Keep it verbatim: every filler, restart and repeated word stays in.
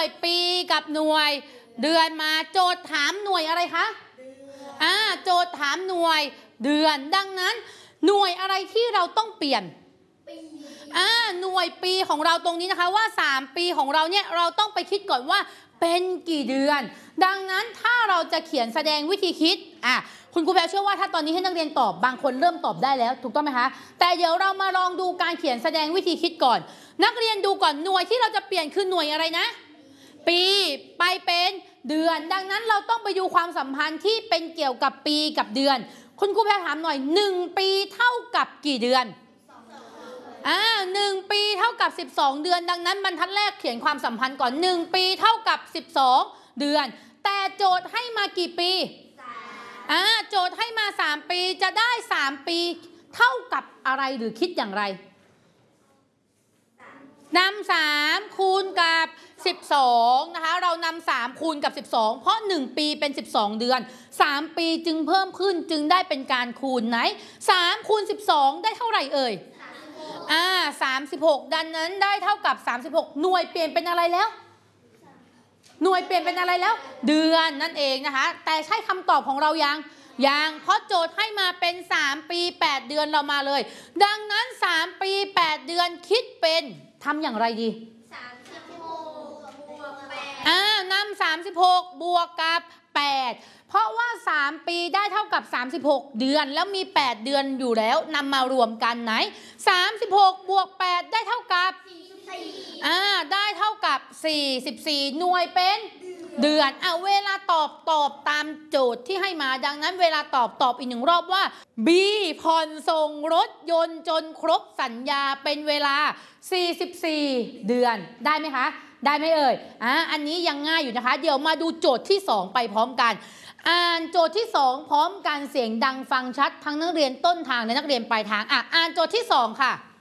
วยปีกับหน่วยเดือนมาโจทย์ถามหน่วยอะไรคะอ่าโจทย์ถามหน่วยเดือนดังนั้นหน่วยอะไรที่เราต้องเปลี่ยนอ่าหน่วยปีของเราตรงนี้นะคะว่าสามปีของเราเนี่ยเราต้องไปคิดก่อนว่าเป็นกี่เดือนดังนั้นถ้าเราจะเขียนแสดงวิธีคิดอ่ะคุณครูแพรเชื่อว่าถ้าตอนนี้ให้นักเรียนตอบบางคนเริ่มตอบได้แล้วถูกต้องไหมคะแต่เดี๋ยวเรามาลองดูการเขียนแสดงวิธีคิดก่อนนักเรียนดูก่อนหน่วยที่เราจะเปลี่ยนคือหน่วยอะไรนะปีไปเป็นเดือนดังนั้นเราต้องไปดูความสัมพันธ์ที่เป็นเกี่ยวกับปีกับเดือนคุณครูแพรถามหน่อยหนึ่งปีเท่ากับกี่เดือนอ่าหนึ่งปีเท่ากับสิบสองเดือนดังนั้นบรรทัดแรกเขียนความสัมพันธ์ก่อนหนึ่งปีเท่ากับสิบสองเดือนแต่โจทย์ให้มากี่ปีอ่าโจทย์ให้มาสามปีจะได้สามปีเท่ากับอะไรหรือคิดอย่างไรนำสามคูณกับสิบสองนะคะเรานำสามคูณกับสิบสองเพราะหนึ่งปีเป็นสิบสองเดือนสามปีจึงเพิ่มขึ้นจึงได้เป็นการคูณไหนสามคูณสิบสองได้เท่าไหร่เอ่ยอ่าสามสิบหกดังนั้นได้เท่ากับสามสิบหกหน่วยเปลี่ยนเป็นอะไรแล้วหน่วยเปลี่ยนเป็นอะไรแล้วเดือนนั่นเองนะคะแต่ใช่คำตอบของเรายังยังเพราะโจทย์ให้มาเป็นสามปีแปดเดือนเรามาเลยดังนั้นสามปีแปดเดือนคิดเป็นทำอย่างไรดีสามสิบหกบวกแปดอ่านำสามสิบหกบวกกับแปดเพราะว่าสามปีได้เท่ากับสามสิบหกเดือนแล้วมีแปดเดือนอยู่แล้วนำมารวมกันไหนสามสิบหกบวกแปดได้เท่ากับสี่สิบสี่อ่าได้เท่ากับสี่สิบสี่หน่วยเป็นเดือนอ่ะเวลาตอบตอบตามโจทย์ที่ให้มาดังนั้นเวลาตอบตอบอีกหนึ่งรอบว่า B ผ่อนส่งรถยนต์จนครบสัญญาเป็นเวลาสี่สิบสี่เดือนได้ไหมคะได้ไหมเอ่ยอ่ะอันนี้ยังง่ายอยู่นะคะเดี๋ยวมาดูโจทย์ที่สองไปพร้อมกันอ่านโจทย์ที่สองพร้อมกันเสียงดังฟังชัดทั้งนักเรียนต้นทางและนักเรียนปลายทางอ่ะอ่านโจทย์ที่สองค่ะ